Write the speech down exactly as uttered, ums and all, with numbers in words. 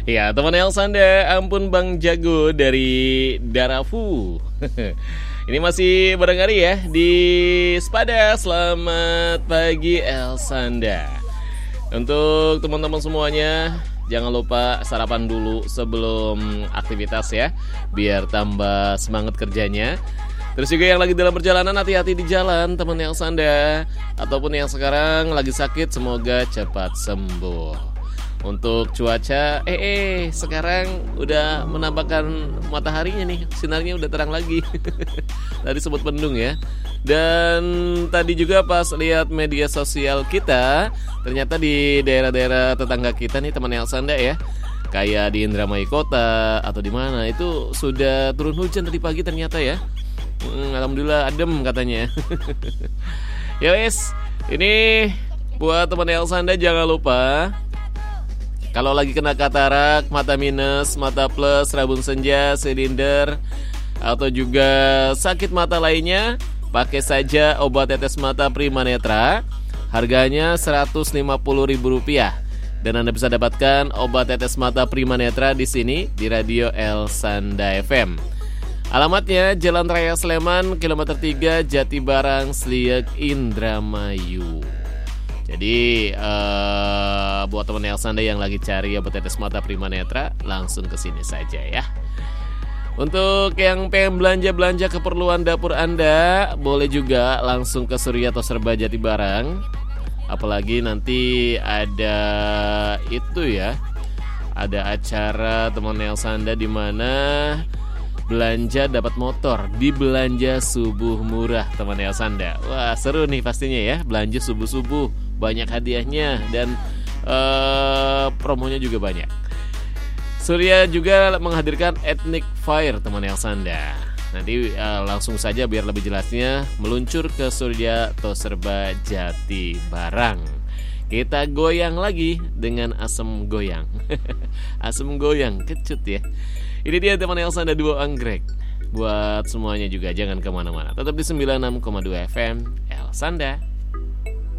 Ya, teman Elsanda, ampun Bang Jago dari Darafu. Ini masih bareng Ari ya di Spada. Selamat pagi Elsanda. Untuk teman-teman semuanya, jangan lupa sarapan dulu sebelum aktivitas ya, biar tambah semangat kerjanya. Terus juga yang lagi dalam perjalanan, hati-hati di jalan teman Elsanda. Ataupun yang sekarang lagi sakit, semoga cepat sembuh. Untuk cuaca, eh eh sekarang udah menampakkan mataharinya nih, sinarnya udah terang lagi. Tadi sempat mendung ya. Dan tadi juga pas lihat media sosial kita, ternyata di daerah-daerah tetangga kita nih teman Elsanda ya, kayak di Indramayu Kota atau di mana itu sudah turun hujan tadi pagi ternyata ya. Hmm, Alhamdulillah adem katanya. Ya wes, ini buat teman Elsanda jangan lupa, kalau lagi kena katarak, mata minus, mata plus, rabun senja, silinder, atau juga sakit mata lainnya, pakai saja obat tetes mata Prima Netra. Harganya seratus lima puluh ribu rupiah. Dan Anda bisa dapatkan obat tetes mata Prima Netra di sini, di Radio Elsanda F M. Alamatnya Jalan Raya Sleman, kilometer tiga, Jatibarang, Sliek, Indramayu. Jadi uh, buat teman Elsanda yang lagi cari obat tetes mata Prima Netra, langsung ke sini saja ya. Untuk yang pengen belanja-belanja keperluan dapur Anda, boleh juga langsung ke Surya Serba Jatibarang. Apalagi nanti ada itu ya, ada acara teman Elsanda di mana belanja dapat motor di belanja subuh murah teman Elsanda. Wah seru nih pastinya ya, belanja subuh-subuh, banyak hadiahnya dan uh, promonya juga banyak. Surya juga menghadirkan Ethnic Fire teman Elsanda. Nanti uh, langsung saja biar lebih jelasnya meluncur ke Surya Serba Jatibarang. Kita goyang lagi dengan asam goyang. Asam goyang, kecut ya. Ini dia teman Elsanda Duo Anggrek. Buat semuanya juga jangan kemana-mana, tetap di sembilan puluh enam koma dua F M Elsanda.